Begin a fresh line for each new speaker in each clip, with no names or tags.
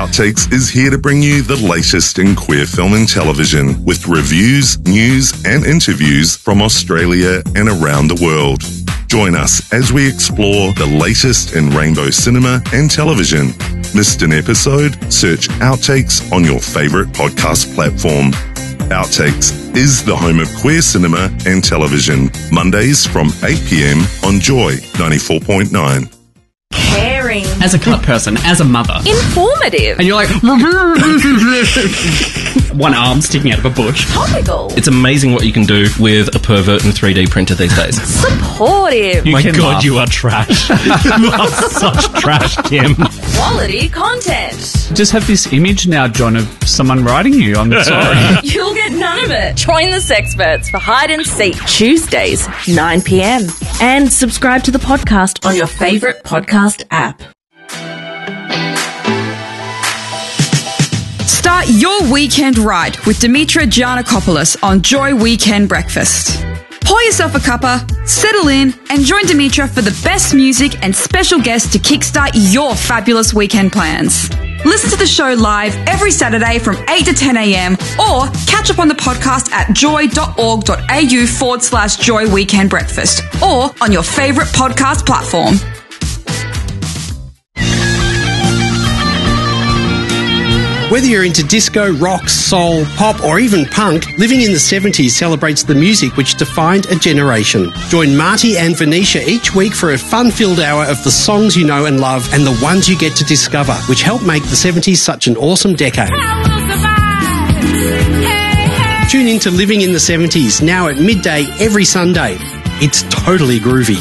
Outtakes is here to bring you the latest in queer film and television with reviews, news and interviews from Australia and around the world. Join us as we explore the latest in rainbow cinema and television. Missed an episode? Search Outtakes on your favourite podcast platform. Outtakes is the home of queer cinema and television. Mondays from 8 p.m. on Joy 94.9.
Caring.
As a colour person, as a mother.
Informative.
And you're like, one arm sticking out of a bush.
Topical.
It's amazing what you can do with a pervert and 3D printer these days.
Supportive.
My God,
laugh.
you are trash. You are such trash, Kim.
Quality content.
Just have this image now, John, of someone writing you. I'm sorry.
You'll get none of it. Join the Sexperts for Hide and Seek Tuesdays, 9 p.m. And subscribe to the podcast on your favourite podcast app.
Start your weekend right with Dimitra Giannakopoulos on Joy Weekend Breakfast. Pour yourself a cuppa, settle in, and join Dimitra for the best music and special guests to kickstart your fabulous weekend plans. Listen to the show live every Saturday from 8 to 10 a.m. or catch up on the podcast at joy.org.au/Joy Weekend Breakfast or on your favourite podcast platform.
Whether you're into disco, rock, soul, pop or even punk, Living in the 70s celebrates the music which defined a generation. Join Marty and Venetia each week for a fun-filled hour of the songs you know and love and the ones you get to discover, which helped make the 70s such an awesome decade. Tune in to Living in the 70s, now at midday every Sunday. It's totally groovy.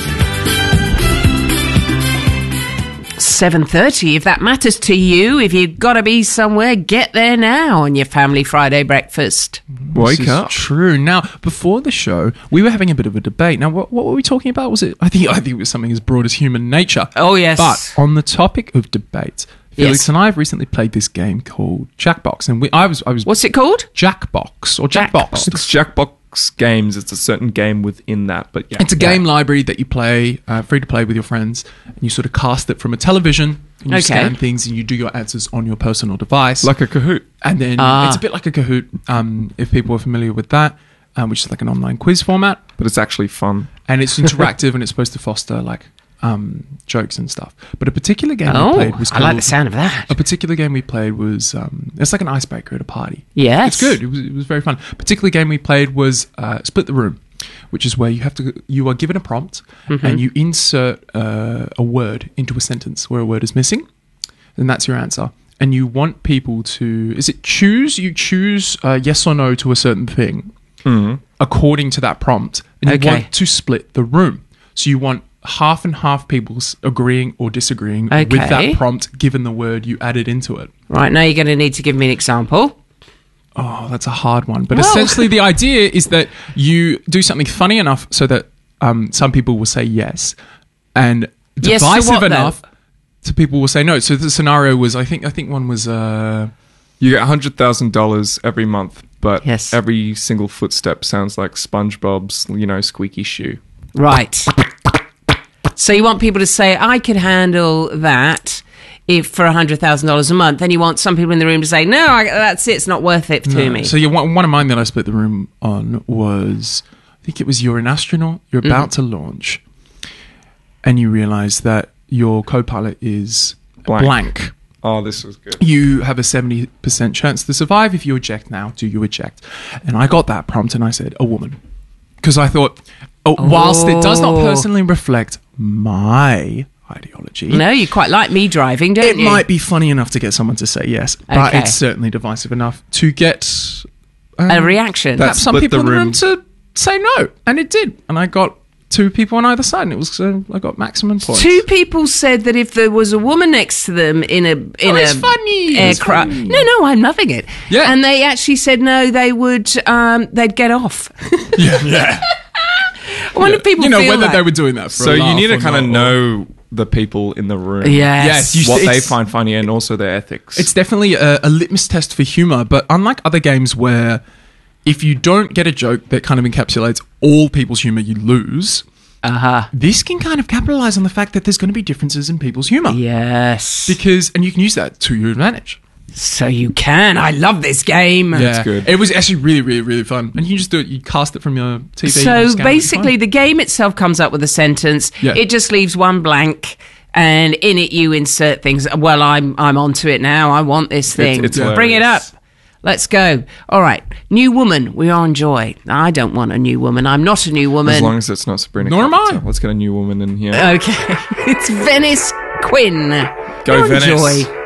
7:30, if that matters to you. If you've got to be somewhere, get there now on your Family Friday breakfast.
Wake up. True. Now, before the show, we were having a bit of a debate. Now, what were we talking about? Was it? I think it was something as broad as human nature.
Oh, yes.
But on the topic of debate, Felix and I have recently played this game called Jackbox, and I was.
What's it called?
Jackbox or Jackbox.
It's Jackbox games. It's a certain game within that, but yeah,
it's a game library that you play, free to play with your friends, and you sort of cast it from a television, and you scan things, and you do your answers on your personal device,
like a Kahoot.
And then it's a bit like a Kahoot, if people are familiar with that, which is like an online quiz format,
but it's actually fun
and it's interactive, and it's supposed to foster like jokes and stuff. But a particular game we played was
I like the sound of that.
A particular game we played was it's like an icebreaker at a party.
Yes,
it's good. It was very fun. A particular game we played was Split the Room, which is where you are given a prompt and you insert a word into a sentence where a word is missing, and that's your answer. And you want people to choose yes or no to a certain thing according to that prompt, and you want to split the room. So you want half and half people agreeing or disagreeing with that prompt given the word you added into it.
Right, now you're going to need to give me an example.
Oh, that's a hard one. But essentially the idea is that you do something funny enough so that some people will say yes, and divisive enough to people will say no. So the scenario was, I think one was...
you get $100,000 every month, but every single footstep sounds like SpongeBob's, squeaky shoe.
Right. So you want people to say, I could handle that if for $100,000 a month. Then you want some people in the room to say, no, that's it. It's not worth it to me.
So one of mine that I split the room on was, I think it was you're an astronaut, you're about to launch, and you realise that your co-pilot is blank.
Oh, this was good.
You have a 70% chance to survive. If you eject now, do you eject? And I got that prompt and I said, a woman. Because I thought, whilst it does not personally reflect my ideology...
No, you quite like me driving, don't you?
It might be funny enough to get someone to say yes, but it's certainly divisive enough to get...
a reaction.
Perhaps some people in the room to say no. And it did. And I got 2 people on either side, and it was I got maximum points.
2 people said that if there was a woman next to them in a aircraft, no, I'm loving it.
Yeah,
and they actually said no, they would they'd get off.
Yeah.
I wonder if people feel
whether
that.
they were doing that for
so
a laugh
you need to
or
kind of
not,
know the people in the room.
Yes.
What they find funny and also their ethics.
It's definitely a litmus test for humour, but unlike other games where if you don't get a joke that kind of encapsulates all people's humour, you lose. This can kind of capitalise on the fact that there's going to be differences in people's humour.
Yes.
And you can use that to your advantage.
So you can. I love this game.
Yeah,
good.
It was actually really, really, really fun. And you just do it. You cast it from your TV.
So basically, the game itself comes up with a sentence.
Yeah.
It just leaves one blank, and in it you insert things. Well, I'm onto it now. I want this thing.
It's
Bring it up.
hilarious.
Let's go. All right. New woman. We are on Joy. I don't want a new woman. I'm not a new woman.
As long as it's not Sabrina
Nor am
Carpenter.
I.
Let's get a new woman in here.
Okay. It's Venice Quinn.
Go
You're on
Venice.
Joy.